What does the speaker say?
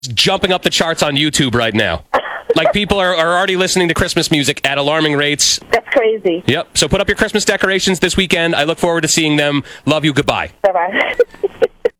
jumping up the charts on YouTube right now. Like, people are already listening to Christmas music at alarming rates. That's crazy. Yep. So put up your Christmas decorations this weekend. I look forward to seeing them. Love you. Goodbye. Bye-bye.